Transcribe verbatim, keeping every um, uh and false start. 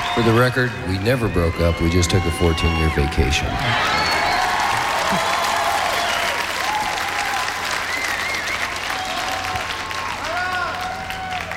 For the record, we never broke up. We just took a fourteen-year vacation.